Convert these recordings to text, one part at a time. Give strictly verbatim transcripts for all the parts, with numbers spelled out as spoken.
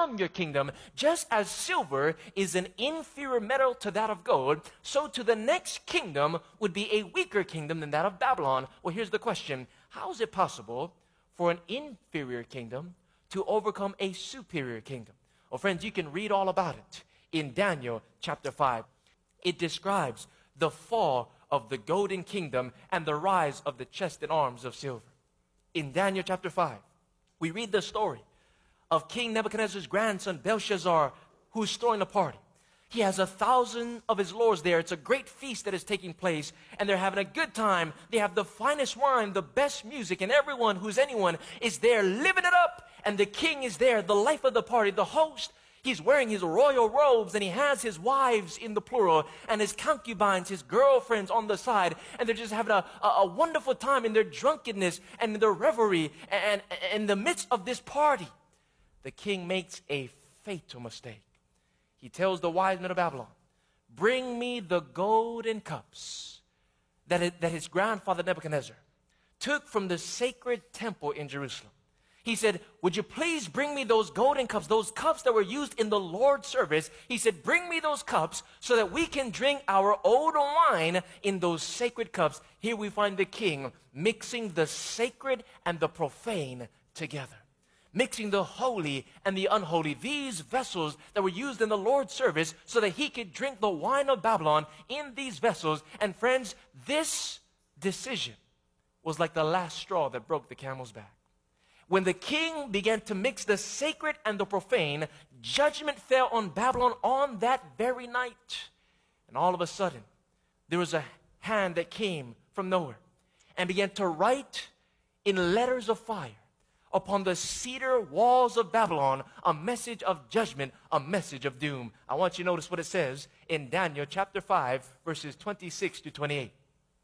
overcome your kingdom. Just as silver is an inferior metal to that of gold, so to the next kingdom would be a weaker kingdom than that of Babylon. Well, here's the question. How is it possible for an inferior kingdom to overcome a superior kingdom? Well, friends, you can read all about it in Daniel chapter five. It describes the fall of the golden kingdom and the rise of the chest and arms of silver. In Daniel chapter five, we read the story of King Nebuchadnezzar's grandson Belshazzar, who's throwing a party. He has a thousand of his lords there. It's a great feast that is taking place, and they're having a good time. They have the finest wine, the best music, and everyone who's anyone is there living it up. And the king is there, the life of the party, the host. He's wearing his royal robes, and he has his wives in the plural and his concubines, his girlfriends on the side. And they're just having a, a, a wonderful time in their drunkenness and in their revelry. And, and in the midst of this party, the king makes a fatal mistake. He tells the wise men of Babylon, bring me the golden cups that, it, that his grandfather Nebuchadnezzar took from the sacred temple in Jerusalem. He said, would you please bring me those golden cups, those cups that were used in the Lord's service. He said, bring me those cups so that we can drink our old wine in those sacred cups. Here we find the king mixing the sacred and the profane together. Mixing the holy and the unholy, these vessels that were used in the Lord's service so that he could drink the wine of Babylon in these vessels. And friends, this decision was like the last straw that broke the camel's back. When the king began to mix the sacred and the profane, judgment fell on Babylon on that very night. And all of a sudden, there was a hand that came from nowhere and began to write in letters of fire upon the cedar walls of Babylon a message of judgment, a message of doom. I want you to notice what it says in Daniel chapter five, verses twenty-six to twenty-eight.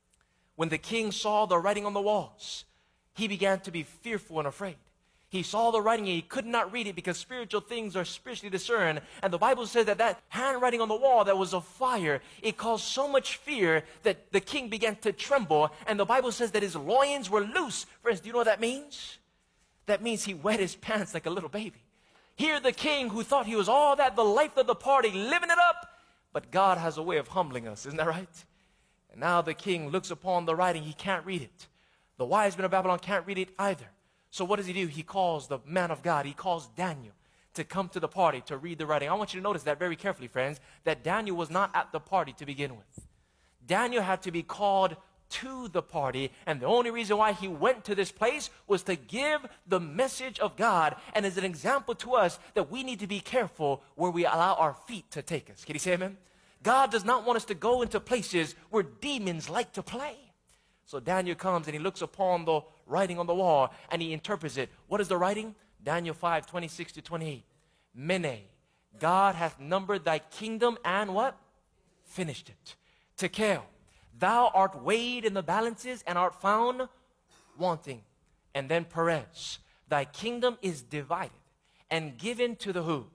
When the king saw the writing on the walls, he began to be fearful and afraid. He saw the writing and he could not read it because spiritual things are spiritually discerned. And the Bible says that that handwriting on the wall that was of fire, it caused so much fear that the king began to tremble. And the Bible says that his loins were loose. Friends, do you know what that means? That means he wet his pants like a little baby. Here the king who thought he was all that, the life of the party, living it up. But God has a way of humbling us, isn't that right? And now the king looks upon the writing, he can't read it. The wise men of Babylon can't read it either. So what does he do? He calls the man of God, he calls Daniel to come to the party to read the writing. I want you to notice that very carefully, friends, that Daniel was not at the party to begin with. Daniel had to be called to the party, and the only reason why he went to this place was to give the message of God, and as an example to us that we need to be careful where we allow our feet to take us. Can you say amen? God does not want us to go into places where demons like to play. So Daniel comes and he looks upon the writing on the wall and he interprets it. What is the writing? Daniel five, twenty-six to twenty-eight. Mene, God hath numbered thy kingdom and what? Finished it. Tekel, thou art weighed in the balances and art found wanting. And then Perez, thy kingdom is divided and given to the who?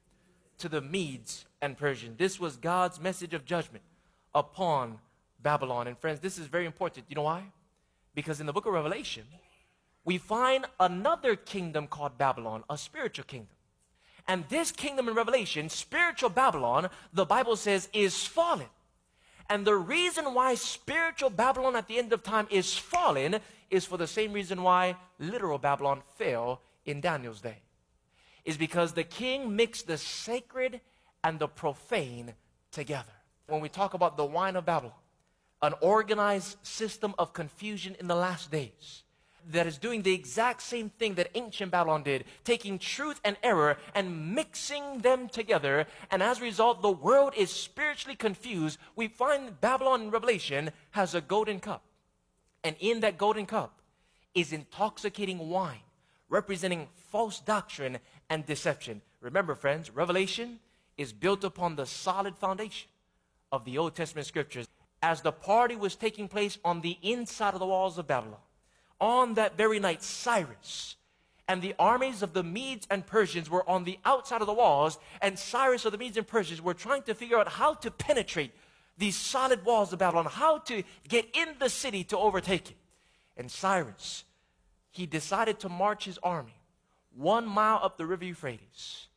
To the Medes and Persians. This was God's message of judgment upon Babylon. And friends, this is very important. You know why? Because in the book of Revelation, we find another kingdom called Babylon, a spiritual kingdom. And this kingdom in Revelation, spiritual Babylon, the Bible says is fallen. And the reason why spiritual Babylon at the end of time is fallen is for the same reason why literal Babylon fell in Daniel's day. Is because the king mixed the sacred and the profane together. When we talk about the wine of Babylon, an organized system of confusion in the last days that is doing the exact same thing that ancient Babylon did, taking truth and error and mixing them together. And as a result, the world is spiritually confused. We find Babylon in Revelation has a golden cup. And in that golden cup is intoxicating wine, representing false doctrine and deception. Remember, friends, Revelation is built upon the solid foundation of the Old Testament scriptures. As the party was taking place on the inside of the walls of Babylon, on that very night, Cyrus and the armies of the Medes and Persians were on the outside of the walls, and Cyrus of the Medes and Persians were trying to figure out how to penetrate these solid walls of Babylon, how to get in the city to overtake it. And Cyrus, he decided to march his army one mile up the river Euphrates